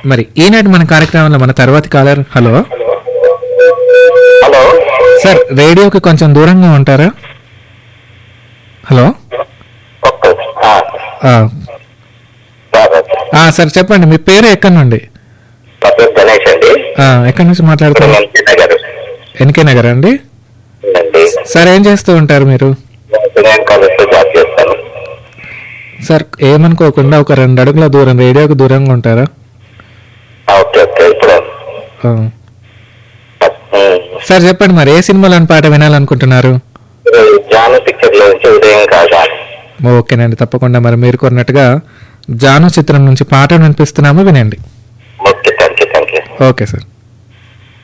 మరి ఈనాటి మన కార్యక్రమంలో మన తర్వాతి కాలర్. హలో హలో సార్, రేడియోకి కొంచెం దూరంగా ఉంటారా? Hello okay. సార్ చెప్పండి, మీ పేరు ఎక్కడి నుండి? నా పేరు గణేష్ అండి. ఎక్కడి నుంచి మాట్లాడుతున్నారు? ఎన్కే నగర్ అండి. సార్ ఏం చేస్తూ ఉంటారు మీరు? కాలేజ్లో జాబ్ చేస్తాను. సార్ ఏమనుకోకుండా ఒక 2 అడుగుల దూరం రేడియోకి దూరంగా ఉంటారా? Okay okay. ఇప్పుడు సార్ చెప్పండి, మరి ఏ సినిమాలోని పాట వినాలనుకుంటున్నారు? జాను పిక్చర్ లో నుంచి ఉదయం కాదా. ఓకేనండి, తప్పకుండా. మరి మీరు కొన్నట్టుగా జాను చిత్రం నుంచి పాటను వినిపిస్తున్నాము, వినండి. Okay, thank you. Okay sir.